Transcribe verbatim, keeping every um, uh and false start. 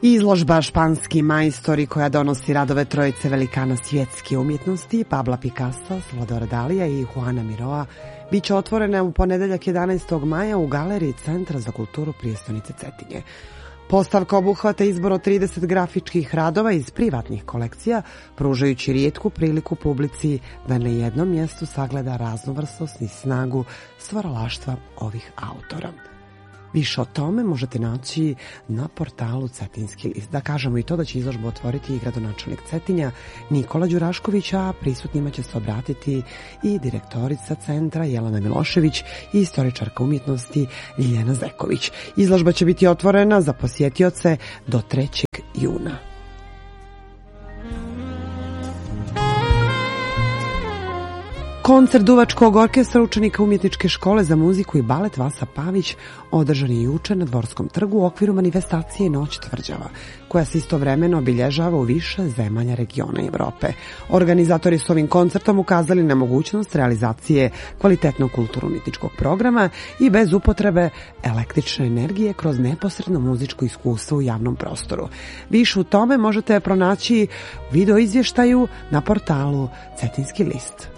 Izložba Španski majstori koja donosi radove trojice velikana svjetske umjetnosti, Pabla Picassa, Salvadora Dalija i Juana Miroa, bit će otvorena u ponedeljak jedanaestog maja u galeriji Centra za kulturu prijestonice Cetinje. Postavka obuhvata izbor od trideset grafičkih radova iz privatnih kolekcija, pružajući rijetku priliku publici da na jednom mjestu sagleda raznovrsnost i snagu stvaralaštva ovih autora. Više o tome možete naći na portalu Cetinski list. Da kažemo i to da će izložbu otvoriti i gradonačelnik Cetinja Nikola Đurašković, a prisutnima će se obratiti i direktorica centra Jelena Milošević i istoričarka umjetnosti Ljiljana Zeković. Izložba će biti otvorena za posjetioce do trećeg juna. Koncert duvačkog orkestra učenika Umjetničke škole za muziku i balet Vasa Pavić održan je juče na Dvorskom trgu u okviru manifestacije Noć tvrđava, koja se istovremeno obilježava u više zemalja regiona i Evrope. Organizatori su ovim koncertom ukazali na mogućnost realizacije kvalitetnog kulturno-umjetničkog programa i bez upotrebe električne energije kroz neposredno muzičko iskustvo u javnom prostoru. Više u tome možete pronaći video izvještaju na portalu Cetinski list.